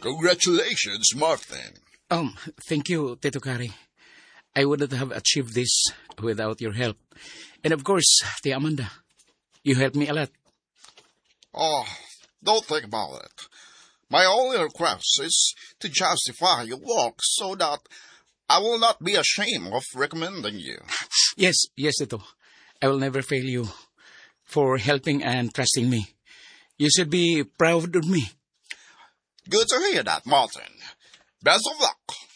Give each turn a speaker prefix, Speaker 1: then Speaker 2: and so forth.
Speaker 1: Congratulations, Martin.
Speaker 2: Um, Thank you, Tito Kari. I wouldn't have achieved this without your help. And of course, Tia Amanda. You helped me a lot.
Speaker 1: Oh, don't think about it. My only request is to justify your work so that I will not be ashamed of recommending you.
Speaker 2: Yes, yes, Tito. I will never fail you for helping and trusting me. You should be proud of me.
Speaker 1: Good to hear that, Martin. Best of luck.